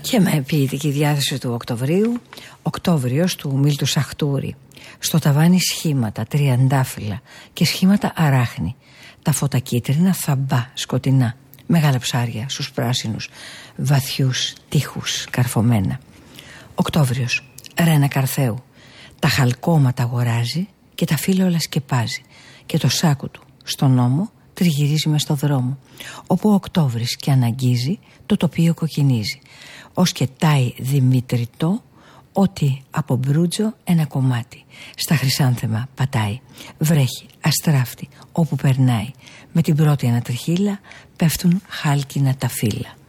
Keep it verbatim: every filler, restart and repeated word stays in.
Και με ποιητική διάθεση του Οκτωβρίου, Οκτώβριος του Μίλτου Σαχτούρη. Στο ταβάνι σχήματα, τριαντάφυλλα και σχήματα αράχνη. Τα φώτα κίτρινα, θαμπά, σκοτεινά. Μεγάλα ψάρια στους πράσινους, βαθιούς τείχους καρφωμένα. Οκτώβριος, Ρένα Καρθέου. Τα χαλκόματα αγοράζει και τα φύλλα όλα σκεπάζει. Και το σάκο του στον ώμο τριγυρίζει μες στο δρόμο. Όπου ο Οκτώβρης και αναγγίζει, το τοπίο κοκκινίζει. Ως και τάει Δημήτρητο, ότι από μπρούτζο ένα κομμάτι. Στα χρυσάνθεμα πατάει. Βρέχει, αστράφτη, όπου περνάει. Με την πρώτη ανατριχύλα πέφτουν χάλκινα τα φύλλα.